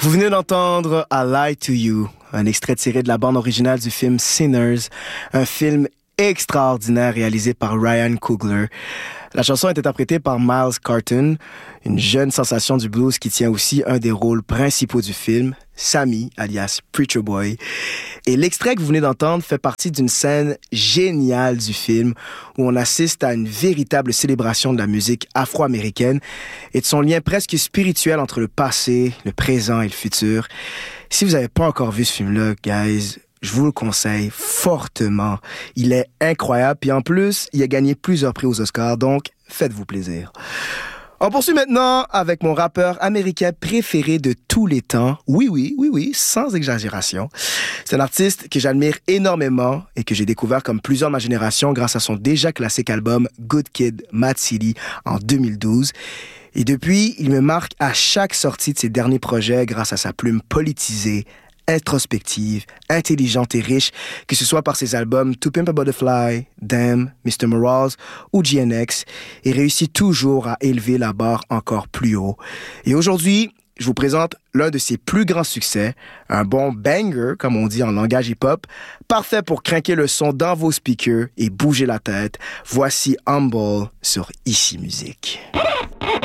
Vous venez d'entendre I Lie to You, un extrait tiré de la bande originale du film Sinners, un film extraordinaire réalisé par Ryan Coogler. La chanson est interprétée par Miles Carton, une jeune sensation du blues qui tient aussi un des rôles principaux du film, Sammy, alias Preacher Boy. Et l'extrait que vous venez d'entendre fait partie d'une scène géniale du film où on assiste à une véritable célébration de la musique afro-américaine et de son lien presque spirituel entre le passé, le présent et le futur. Si vous n'avez pas encore vu ce film-là, guys, je vous le conseille fortement. Il est incroyable. Puis en plus, il a gagné plusieurs prix aux Oscars, donc faites-vous plaisir. On poursuit maintenant avec mon rappeur américain préféré de tous les temps. Oui, sans exagération. C'est un artiste que j'admire énormément et que j'ai découvert comme plusieurs de ma génération grâce à son déjà classique album Good Kid, Mad City en 2012. Et depuis, il me marque à chaque sortie de ses derniers projets grâce à sa plume politisée, introspective, intelligente et riche, que ce soit par ses albums To Pimp a Butterfly, Damn, Mr. Morales ou GNX, et réussit toujours à élever la barre encore plus haut. Et aujourd'hui, je vous présente l'un de ses plus grands succès, un bon banger, comme on dit en langage hip-hop, parfait pour craquer le son dans vos speakers et bouger la tête. Voici Humble sur Ici Musique.